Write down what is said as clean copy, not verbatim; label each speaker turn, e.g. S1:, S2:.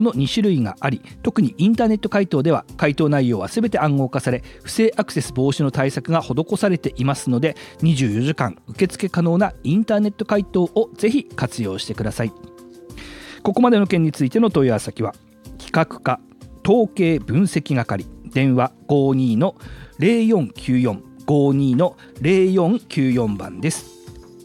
S1: の2種類があり、特にインターネット回答では回答内容はすべて暗号化され、不正アクセス防止の対策が施されていますので、24時間受付可能なインターネット回答をぜひ活用してください。ここまでの件についての問い合わせ先は企画課統計分析係、電話 52-0494 52-0494 番です。